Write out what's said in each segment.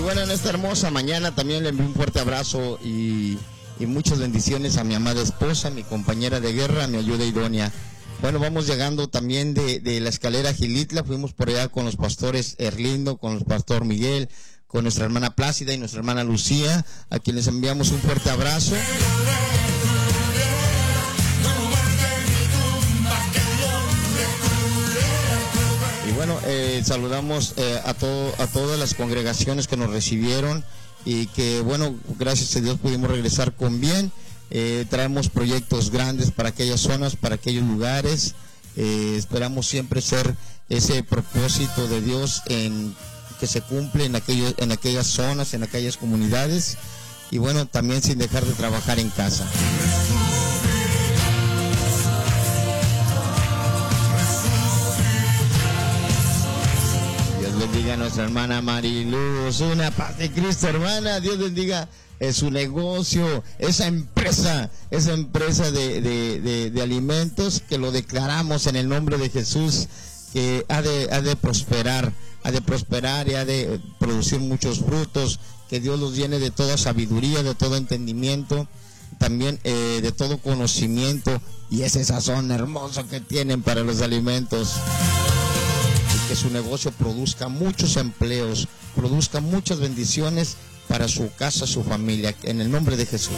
bueno, en esta hermosa mañana también le envío un fuerte abrazo y muchas bendiciones a mi amada esposa, mi compañera de guerra, mi ayuda idónea. Bueno, vamos llegando también de la escalera Gilitla, fuimos por allá con los pastores Erlindo, con el pastor Miguel, con nuestra hermana Plácida y nuestra hermana Lucía, a quienes enviamos un fuerte abrazo. Y bueno, saludamos a todas las congregaciones que nos recibieron y que, bueno, gracias a Dios pudimos regresar con bien. Traemos proyectos grandes para aquellas zonas, para aquellos lugares. Esperamos siempre ser ese propósito de Dios que se cumple en aquellas zonas, en aquellas comunidades, y bueno, también sin dejar de trabajar en casa. Dios bendiga a nuestra hermana Mariluz, una paz de Cristo, hermana. Dios bendiga su negocio, esa empresa de alimentos, que lo declaramos en el nombre de Jesús, que ha de prosperar y ha de producir muchos frutos, que Dios los llene de toda sabiduría, de todo entendimiento, también de todo conocimiento y ese sazón hermoso que tienen para los alimentos, y que su negocio produzca muchos empleos, produzca muchas bendiciones para su casa, su familia, en el nombre de Jesús.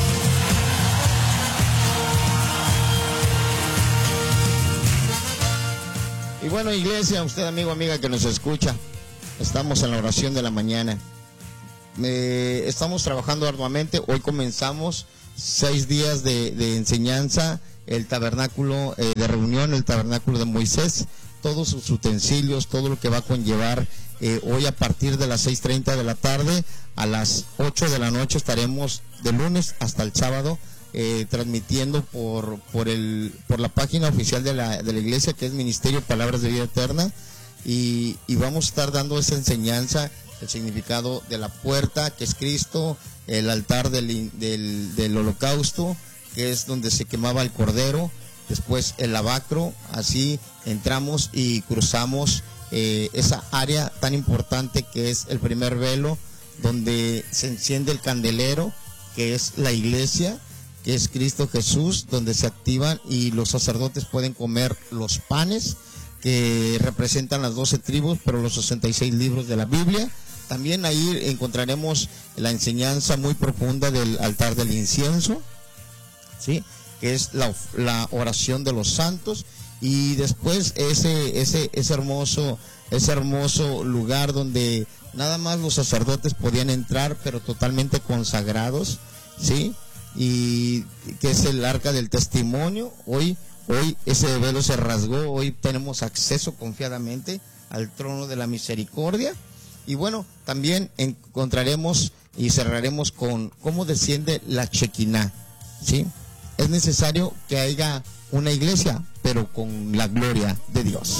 Y bueno, iglesia, usted amigo, amiga que nos escucha, estamos en la oración de la mañana. Estamos trabajando arduamente. Hoy comenzamos 6 días de enseñanza, el tabernáculo de reunión, el tabernáculo de Moisés, todos sus utensilios, todo lo que va a conllevar. Hoy a partir de las 6:30 de la tarde a las 8 de la noche estaremos de lunes hasta el sábado transmitiendo por la página oficial de la iglesia, que es Ministerio Palabras de Vida Eterna, y vamos a estar dando esa enseñanza, el significado de la puerta, que es Cristo, el altar del holocausto, que es donde se quemaba el cordero, después el lavacro. Así entramos y cruzamos esa área tan importante que es el primer velo, donde se enciende el candelero, que es la iglesia, que es Cristo Jesús, donde se activan y los sacerdotes pueden comer los panes que representan las 12 tribus, pero los 66 libros de la Biblia. También ahí encontraremos la enseñanza muy profunda del altar del incienso, ¿sí?, que es la oración de los santos, y después ese hermoso lugar donde nada más los sacerdotes podían entrar, pero totalmente consagrados, ¿sí?, y que es el arca del testimonio. Hoy ese velo se rasgó, hoy tenemos acceso confiadamente al trono de la misericordia. Y bueno, también encontraremos y cerraremos con cómo desciende la Shekinah, ¿sí? Es necesario que haya una iglesia, pero con la gloria de Dios.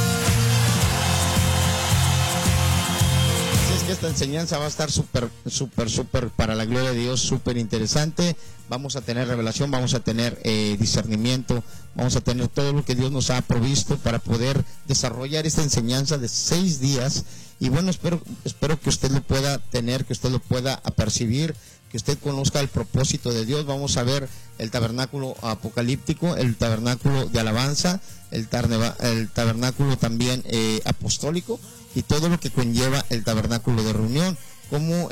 Así es que esta enseñanza va a estar súper para la gloria de Dios, súper interesante. Vamos a tener revelación, vamos a tener discernimiento, vamos a tener todo lo que Dios nos ha provisto para poder desarrollar esta enseñanza de 6 días. Y bueno, espero que usted lo pueda tener, que usted lo pueda apercibir, que usted conozca el propósito de Dios. Vamos a ver el tabernáculo apocalíptico, el tabernáculo de alabanza, el tabernáculo también apostólico, y todo lo que conlleva el tabernáculo de reunión, como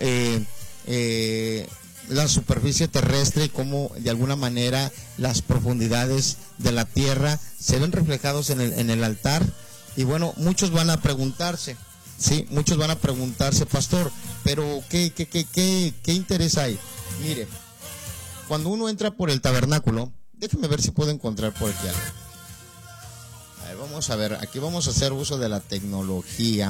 la superficie terrestre, como de alguna manera las profundidades de la tierra se ven reflejados en el altar. Y bueno, muchos van a preguntarse, sí, pastor, pero ¿qué interés hay? Mire, cuando uno entra por el tabernáculo, déjeme ver si puedo encontrar por aquí algo. A ver, vamos a ver, aquí vamos a hacer uso de la tecnología.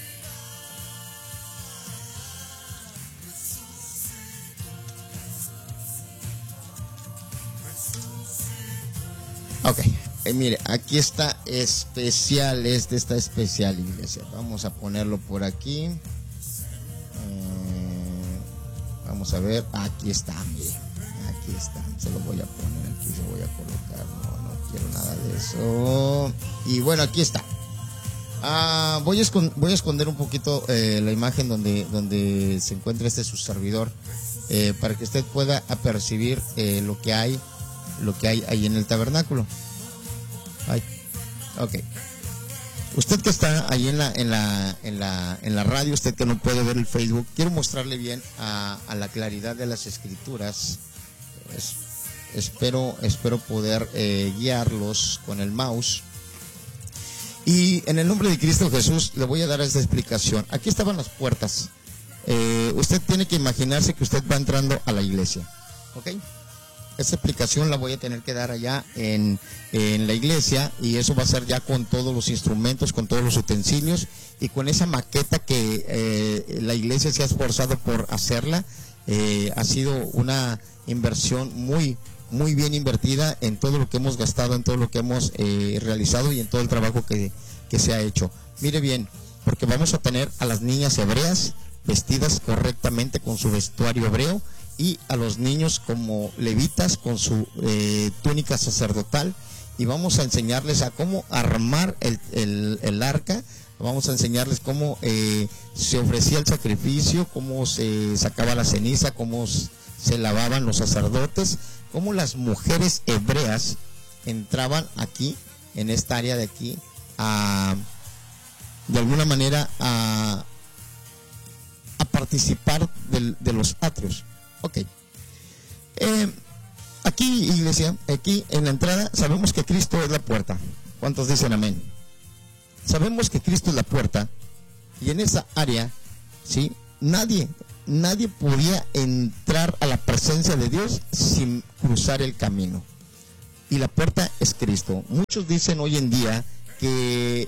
Ok, mire, aquí está especial, está especial, iglesia. Vamos a ponerlo por aquí. Vamos a ver, aquí está, mire, aquí está. Se lo voy a poner aquí, se lo voy a colocar. No quiero nada de eso. Y bueno, aquí está. Voy a esconder un poquito la imagen donde se encuentra su servidor, para que usted pueda apercibir lo que hay ahí en el tabernáculo. Ay, ok. Usted que está ahí en la radio, usted que no puede ver el Facebook, quiero mostrarle bien a la claridad de las escrituras. Espero poder guiarlos con el mouse. Y en el nombre de Cristo Jesús le voy a dar esta explicación. Aquí estaban las puertas. Usted tiene que imaginarse que usted va entrando a la iglesia, ¿ok? Esta explicación la voy a tener que dar allá en la iglesia, y eso va a ser ya con todos los instrumentos, con todos los utensilios y con esa maqueta que la iglesia se ha esforzado por hacerla. Ha sido una inversión muy bien invertida en todo lo que hemos gastado, en todo lo que hemos realizado y en todo el trabajo que se ha hecho. Mire bien, porque vamos a tener a las niñas hebreas vestidas correctamente con su vestuario hebreo, y a los niños como levitas con su túnica sacerdotal, y vamos a enseñarles a cómo armar el arca. Vamos a enseñarles cómo se ofrecía el sacrificio, cómo se sacaba la ceniza, cómo se lavaban los sacerdotes, cómo las mujeres hebreas entraban aquí, en esta área de aquí, de alguna manera a participar de los atrios. Ok. Aquí, iglesia, aquí en la entrada, sabemos que Cristo es la puerta. ¿Cuántos dicen amén? Sabemos que Cristo es la puerta, y en esa área, ¿sí? Nadie podía entrar a la presencia de Dios sin cruzar el camino. Y la puerta es Cristo. Muchos dicen hoy en día que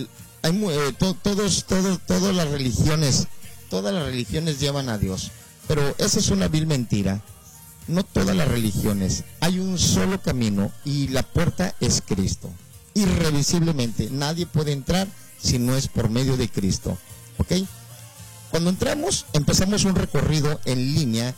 todas las religiones llevan a Dios. Pero esa es una vil mentira. No todas las religiones. Hay un solo camino, y la puerta es Cristo. Irrevisiblemente, nadie puede entrar si no es por medio de Cristo. ¿Ok? Cuando entramos, empezamos un recorrido en línea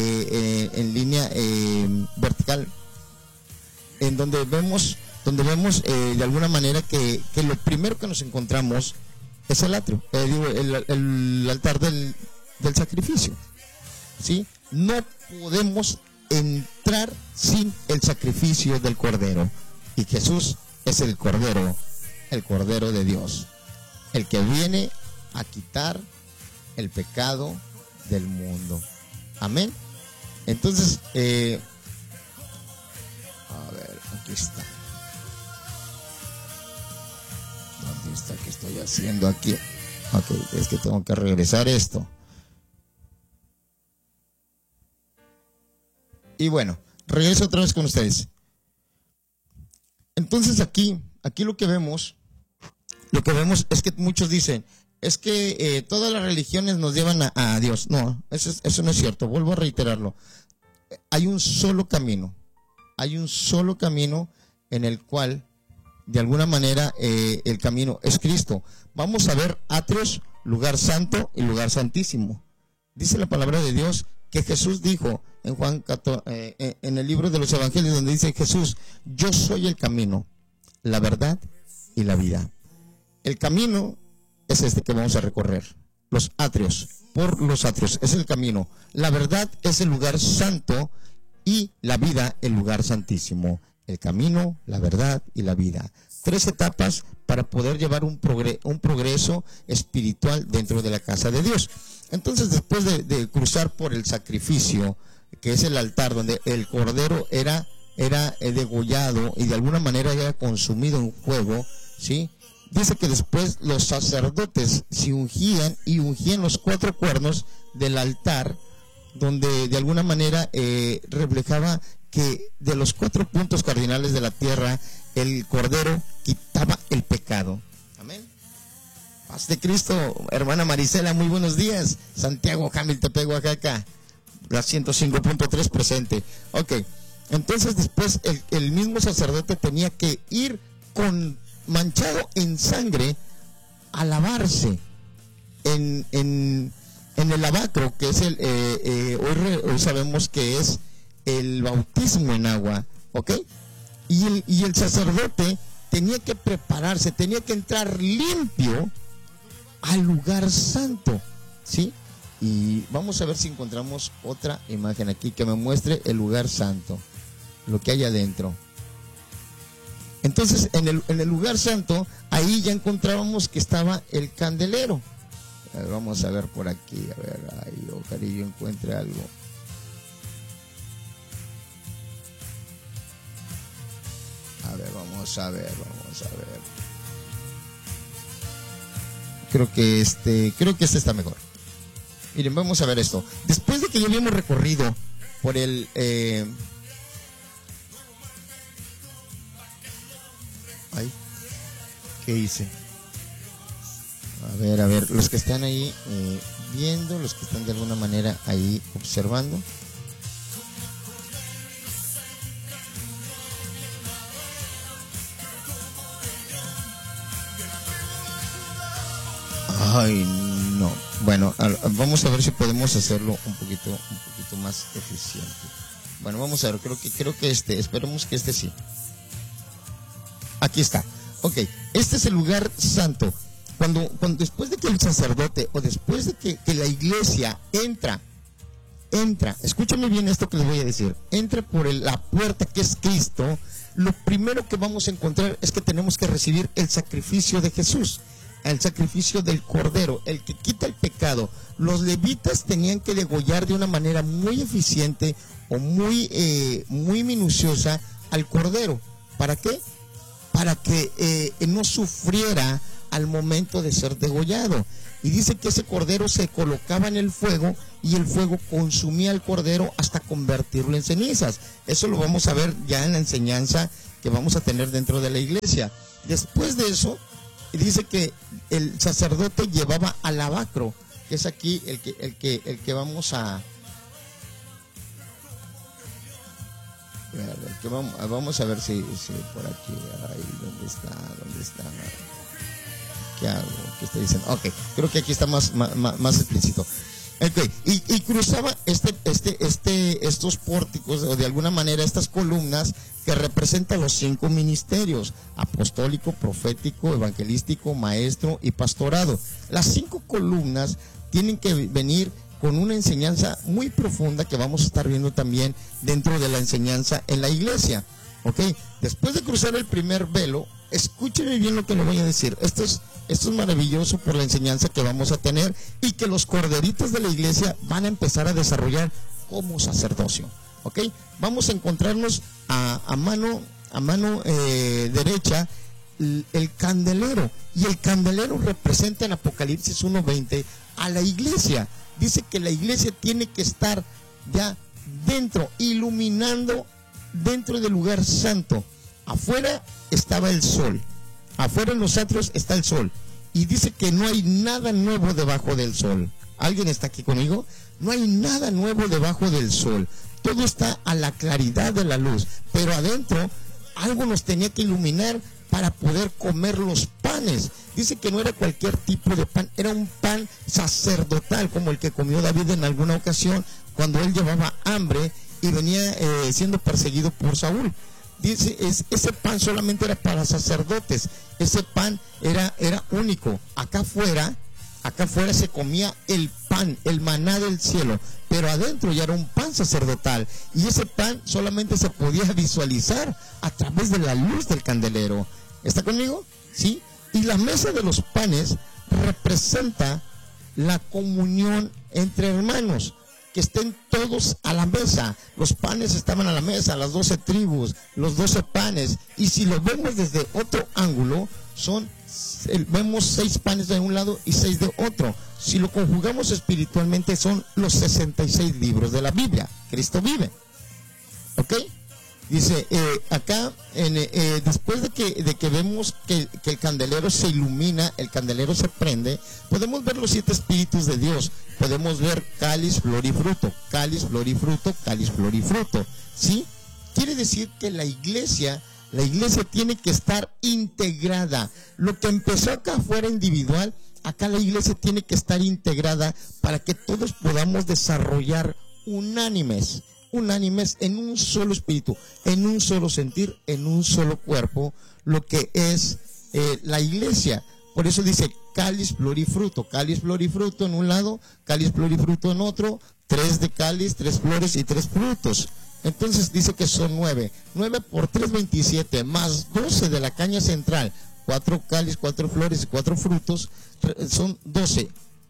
vertical, en donde vemos de alguna manera que lo primero que nos encontramos es el atrio, el altar del sacrificio. ¿Sí? No podemos entrar sin el sacrificio del Cordero, y Jesús es el Cordero de Dios, el que viene a quitar el pecado del mundo. Amén. Entonces, a ver, aquí está. ¿Dónde está? ¿Qué estoy haciendo aquí? Ok, es que tengo que regresar esto. Y bueno, regreso otra vez con ustedes. Entonces aquí lo que vemos es que muchos dicen, es que todas las religiones nos llevan a Dios. No, eso no es cierto. Vuelvo a reiterarlo. Hay un solo camino en el cual, de alguna manera, el camino es Cristo. Vamos a ver atrios, lugar santo y lugar santísimo. Dice la palabra de Dios que Jesús dijo en Juan 14, en el libro de los Evangelios, donde dice Jesús: yo soy el camino, la verdad y la vida. El camino es este que vamos a recorrer, los atrios, por los atrios, es el camino. La verdad es el lugar santo, y la vida el lugar santísimo. El camino, la verdad y la vida. 3 etapas para poder llevar un progreso espiritual dentro de la casa de Dios. Entonces, después de cruzar por el sacrificio, que es el altar donde el cordero era degollado y de alguna manera era consumido en fuego, ¿sí? Dice que después los sacerdotes se ungían los 4 cuernos del altar, donde de alguna manera reflejaba que de los 4 puntos cardinales de la tierra, el cordero quitaba el pecado. Amén. Paz de Cristo, hermana Marisela, muy buenos días. Santiago, Jamiltepec, Oaxaca, la 105.3 presente. Ok, entonces después el mismo sacerdote tenía que ir manchado en sangre a lavarse en el lavacro, que es hoy sabemos que es el bautismo en agua, ¿ok? Y el sacerdote tenía que prepararse, tenía que entrar limpio al lugar santo, ¿sí? Y vamos a ver si encontramos otra imagen aquí que me muestre el lugar santo, lo que hay adentro. Entonces, en el lugar santo, ahí ya encontrábamos que estaba el candelero. A ver, vamos a ver por aquí, a ver, ahí, ojalá yo encuentre algo. A ver, vamos a ver. Creo que este está mejor. Miren, vamos a ver esto. Después de que ya habíamos recorrido por el ¿qué hice? A ver, los que están ahí viendo, los que están de alguna manera ahí observando. Ay, no. Bueno, vamos a ver si podemos hacerlo un poquito más eficiente. Bueno, vamos a ver, creo que esperemos que sí. Aquí está. Ok, este es el lugar santo. Cuando después de que el sacerdote o después de que la iglesia entra, escúchame bien esto que les voy a decir, entra por la puerta que es Cristo, lo primero que vamos a encontrar es que tenemos que recibir el sacrificio de Jesús, el sacrificio del Cordero, el que quita el pecado. Los levitas tenían que degollar de una manera muy eficiente o muy minuciosa al Cordero. ¿Para qué? Para que no sufriera al momento de ser degollado. Y dice que ese cordero se colocaba en el fuego y el fuego consumía al cordero hasta convertirlo en cenizas. Eso lo vamos a ver ya en la enseñanza que vamos a tener dentro de la iglesia. Después de eso, dice que el sacerdote llevaba al lavacro, que es aquí el que vamos a... Vamos a ver si por aquí, ¿dónde está? ¿Qué hago? ¿Qué está diciendo? Ok, creo que aquí está más explícito. Okay. Y cruzaba estos pórticos, o de alguna manera estas columnas que representan los 5 ministerios: apostólico, profético, evangelístico, maestro y pastorado. Las 5 columnas tienen que venir con una enseñanza muy profunda que vamos a estar viendo también dentro de la enseñanza en la iglesia. ¿Ok? Después de cruzar el primer velo, escúchenme bien lo que le voy a decir. Esto es maravilloso por la enseñanza que vamos a tener y que los corderitos de la iglesia van a empezar a desarrollar como sacerdocio. ¿Ok? Vamos a encontrarnos a mano derecha el candelero. Y el candelero representa en Apocalipsis 1:20 a la iglesia. Dice que la iglesia tiene que estar ya dentro, iluminando dentro del lugar santo. Afuera estaba el sol, afuera en los atrios está el sol, y dice que no hay nada nuevo debajo del sol. ¿Alguien está aquí conmigo? No hay nada nuevo debajo del sol, todo está a la claridad de la luz, pero adentro algo nos tenía que iluminar para poder comer los panes. Dice que no era cualquier tipo de pan, era un pan sacerdotal, como el que comió David en alguna ocasión cuando él llevaba hambre y venía siendo perseguido por Saúl. Dice, ese pan solamente era para sacerdotes, ese pan era único. Acá afuera se comía el pan, el maná del cielo, pero adentro ya era un pan sacerdotal, y ese pan solamente se podía visualizar a través de la luz del candelero. ¿Está conmigo? ¿Sí? Y la mesa de los panes representa la comunión entre hermanos, que estén todos a la mesa. Los panes estaban a la mesa, las 12 tribus, los 12 panes, y si lo vemos desde otro ángulo, vemos 6 panes de un lado y 6 de otro. Si lo conjugamos espiritualmente, son los 66 libros de la Biblia. Cristo vive. ¿Ok? Dice acá, después de que vemos que el candelero se ilumina, el candelero se prende, podemos ver los 7 espíritus de Dios. Podemos ver cáliz, flor y fruto, cáliz, flor y fruto, cáliz, flor y fruto. ¿Sí? Quiere decir que la iglesia tiene que estar integrada. Lo que empezó acá afuera individual, acá la iglesia tiene que estar integrada para que todos podamos desarrollar unánimes unánimes en un solo espíritu, en un solo sentir, en un solo cuerpo, lo que es la iglesia. Por eso dice cáliz, flor y fruto en un lado, cáliz, flor y fruto en otro, 3 de cáliz, 3 flores y 3 frutos. Entonces dice que son 9 por 3, 27, más 12 de la caña central, 4 cáliz, 4 flores y 4 frutos, son 12.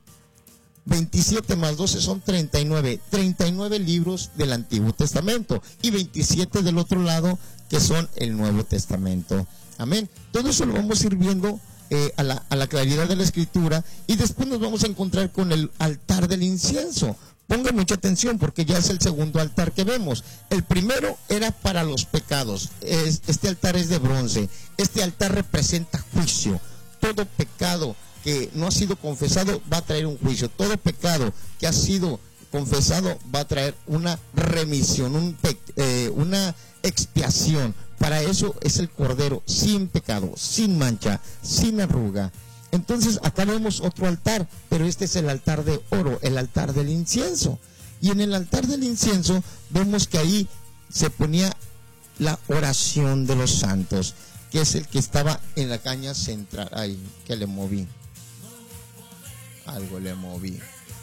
27 más 12 son 39 libros del Antiguo Testamento y 27 del otro lado que son el Nuevo Testamento. Amén. Todo eso lo vamos a ir viendo a la claridad de la Escritura, y después nos vamos a encontrar con el altar del incienso. Pongan mucha atención porque ya es el segundo altar que vemos. El primero era para los pecados. Este altar es de bronce. Este altar representa juicio. Todo pecado que no ha sido confesado va a traer un juicio. Todo pecado que ha sido confesado va a traer una remisión, una expiación. Para eso es el Cordero sin pecado, sin mancha, sin arruga. Entonces acá vemos otro altar, pero este es el altar de oro, el altar del incienso. Y en el altar del incienso vemos que ahí se ponía la oración de los santos, que es el que estaba en la caña central. Ay, que le moví. Algo le moví.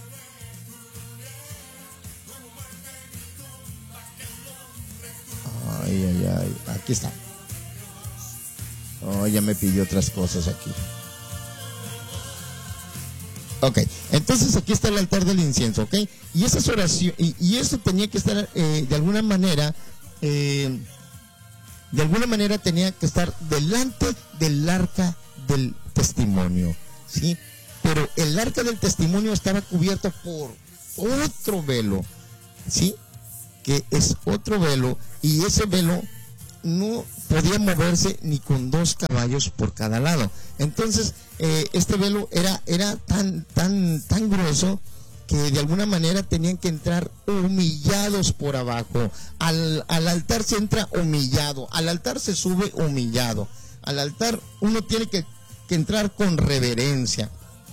Ay, aquí está. Oh, ya me pidió otras cosas aquí. Ok, entonces aquí está el altar del incienso, ok. Y esas oraciones, y eso tenía que estar de alguna manera tenía que estar delante del arca del testimonio, ¿sí? Pero el arca del testimonio estaba cubierto por otro velo, ¿sí? Que es otro velo, y ese velo no podía moverse ni con 2 caballos por cada lado. Entonces este velo era tan grueso que de alguna manera tenían que entrar humillados por abajo. Al altar se entra humillado, al altar se sube humillado, al altar uno tiene que entrar con reverencia.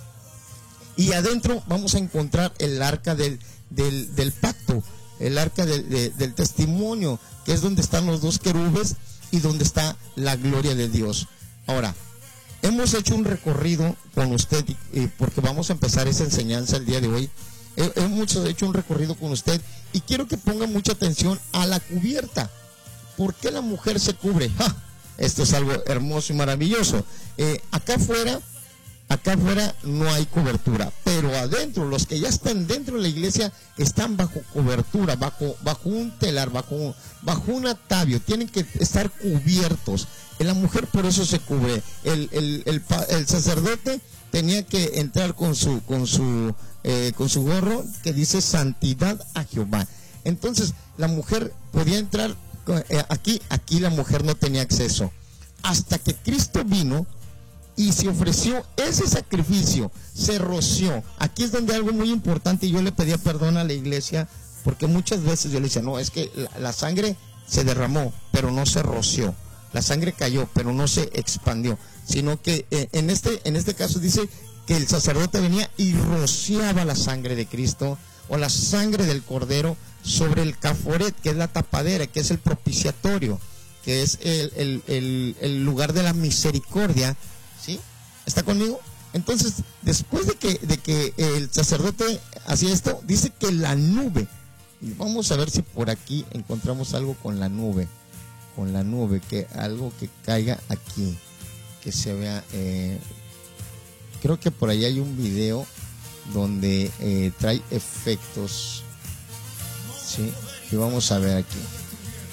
Y adentro vamos a encontrar el arca del pacto, el arca del testimonio, que es donde están los 2 querubes y donde está la gloria de Dios. Ahora, hemos hecho un recorrido con usted, porque vamos a empezar esa enseñanza el día de hoy. Hemos hecho un recorrido con usted y quiero que ponga mucha atención a la cubierta. ¿Por qué la mujer se cubre? ¡Ja! Esto es algo hermoso y maravilloso. Acá afuera no hay cobertura, pero adentro, los que ya están dentro de la iglesia están bajo cobertura, bajo un telar, bajo un atavio, tienen que estar cubiertos. La mujer por eso se cubre. El sacerdote tenía que entrar con su gorro que dice santidad a Jehová. Entonces la mujer podía entrar aquí la mujer no tenía acceso hasta que Cristo vino y se ofreció ese sacrificio, se roció. Aquí es donde algo muy importante, y yo le pedía perdón a la iglesia, porque muchas veces yo le decía, no, es que la sangre se derramó, pero no se roció. La sangre cayó, pero no se expandió, sino que en este caso dice que el sacerdote venía y rociaba la sangre de Cristo, o la sangre del Cordero, sobre el caforet, que es la tapadera, que es el propiciatorio, que es el lugar de la misericordia. ¿Sí? ¿Está conmigo? Entonces, después de que el sacerdote hacía esto, dice que la nube, y vamos a ver si por aquí encontramos algo con la nube, que algo que caiga aquí, que se vea, creo que por ahí hay un video donde trae efectos, ¿sí? Y vamos a ver aquí.